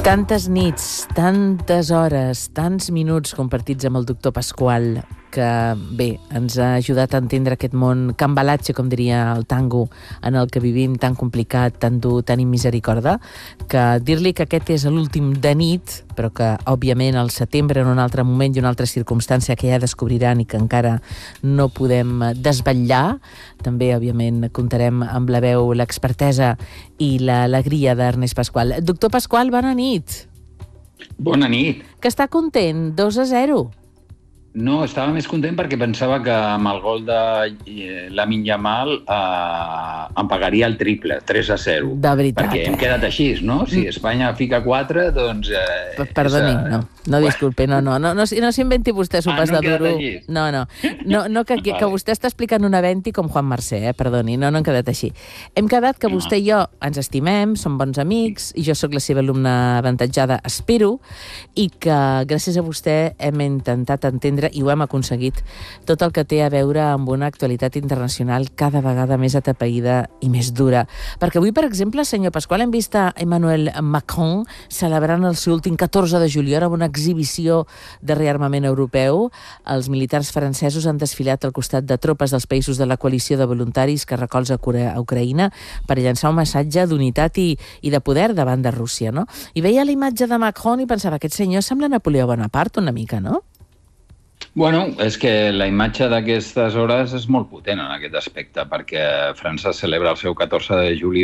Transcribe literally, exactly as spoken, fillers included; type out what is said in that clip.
Tantes nits, tantes hores, tants minuts compartits amb el doctor Pasqual, que, bé, ens ha ajudat a entendre aquest món cambalatge, com diria el tango, en el que vivim, tan complicat, tan dur, tan immisericorda, que dir-li que aquest és l'últim de nit, però que, òbviament, al setembre, en un altre moment i una altra circumstància que ja descobriran i que encara no podem desvetllar, també, òbviament, comptarem amb la veu, l'expertesa i l'alegria d'Ernest Pasqual. Doctor Pasqual, bona nit. Bona nit. Que està content, dos a zero. No, estava més content perquè pensava que amb el gol de Lamine Yamal eh, em pagaria el triple, tres a zero. De veritat. Perquè hem quedat així, no? Si Espanya fica quatre, doncs... Eh, Perdoni, és, no, no disculpi, no, no, no, no, no s'inventi vostè sopes ah, no de duro. Així. No, no, no, no que, que, que vostè està explicant un eventi com Juan Marsé, eh? Perdoni, no, no hem quedat així. Hem quedat que vostè i jo ens estimem, som bons amics, i jo sóc la seva alumna avantatjada, espero, i que gràcies a vostè hem intentat entendre i ho hem aconseguit, tot el que té a veure amb una actualitat internacional cada vegada més atapeïda i més dura. Perquè avui, per exemple, senyor Pasqual, hem vist a Emmanuel Macron celebrant el seu últim catorze de juliol amb una exhibició de rearmament europeu. Els militars francesos han desfilat al costat de tropes dels països de la coalició de voluntaris que recolza a Ucraïna per llançar un missatge d'unitat i, i de poder davant de Rússia, no? I veia la imatge de Macron i pensava, aquest senyor sembla Napoleó Bonaparte una mica, no? Bueno, és que la imatge d'aquestes hores és molt potent en aquest aspecte, perquè França celebra el seu catorze de juliol